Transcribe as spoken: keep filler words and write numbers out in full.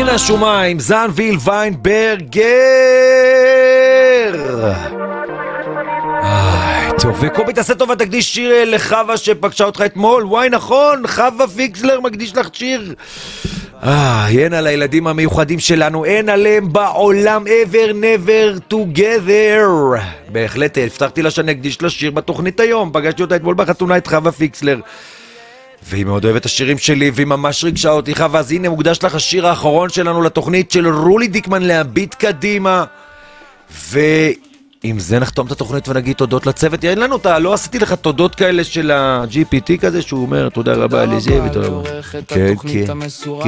השומיים, זנוויל ויינברגר. טוב, וקובי תעשה טובה, תקדיש שיר לחווה שפגשה אותך אתמול. וואי, נכון, חווה פיקסלר מקדיש לך שיר. אה, אין על הילדים המיוחדים שלנו, אין עליהם בעולם, ever never together. בהחלט, הבטחתי לה שאני אקדיש לה שיר בתוכנית היום. פגשתי אותה אתמול בחתונה את חווה פיקסלר, והיא מאוד אוהבת הששירים שלי, והיא ממש ריגשה אותי. חווה, אז הנה מוקדש לך השיר האחרון שלנו לתוכנית של רולי דיקמן, להביט קדימה. ועם זה נחתום את התוכנית ונגיד תודות לצוות. אין לנו אותה, לא עשיתי לך תודות כאלה של ה-ג'י פי טי כזה, שהוא אומר תודה רבה לזה ותודה רבה. כן, כן,